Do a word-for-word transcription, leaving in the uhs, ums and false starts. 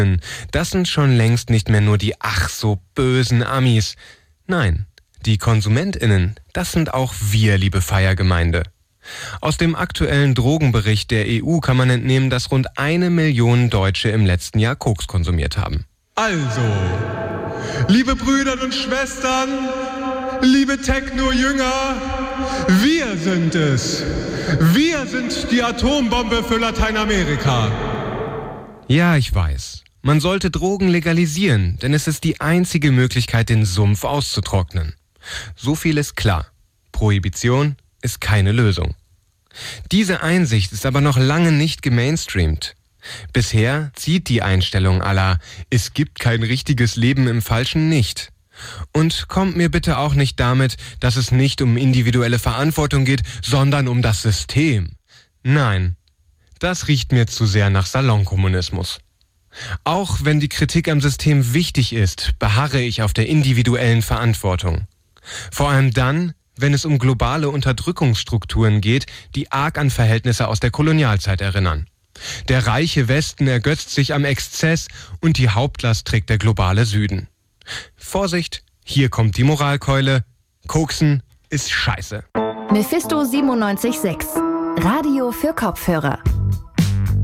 Das sind schon längst nicht mehr nur die ach so bösen Amis. Nein, die KonsumentInnen, das sind auch wir, liebe Feiergemeinde. Aus dem aktuellen Drogenbericht der E U kann man entnehmen, dass rund eine Million Deutsche im letzten Jahr Koks konsumiert haben. Also, liebe Brüder und Schwestern, liebe Techno-Jünger, wir sind es. Wir sind die Atombombe für Lateinamerika. Ja, ich weiß. Man sollte Drogen legalisieren, denn es ist die einzige Möglichkeit, den Sumpf auszutrocknen. So viel ist klar. Prohibition ist keine Lösung. Diese Einsicht ist aber noch lange nicht gemainstreamt. Bisher zieht die Einstellung à la es gibt kein richtiges Leben im Falschen nicht. Und kommt mir bitte auch nicht damit, dass es nicht um individuelle Verantwortung geht, sondern um das System. Nein, das riecht mir zu sehr nach Salonkommunismus. Auch wenn die Kritik am System wichtig ist, beharre ich auf der individuellen Verantwortung. Vor allem dann, wenn es um globale Unterdrückungsstrukturen geht, die arg an Verhältnisse aus der Kolonialzeit erinnern. Der reiche Westen ergötzt sich am Exzess und die Hauptlast trägt der globale Süden. Vorsicht, hier kommt die Moralkeule. Koksen ist scheiße. Mephisto siebenundneunzig Komma sechs. Radio für Kopfhörer.